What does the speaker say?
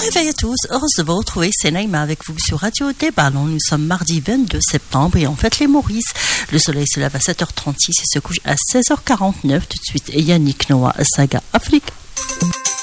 Veille à tous, heureuse de vous retrouver, c'est Naïma avec vous sur Radio des Ballons. Nous sommes mardi 22 septembre et on fête les Maurice. Le soleil se lève à 7h36 et se couche à 16h49. Tout de suite, Yannick Noah, Saga Afrique.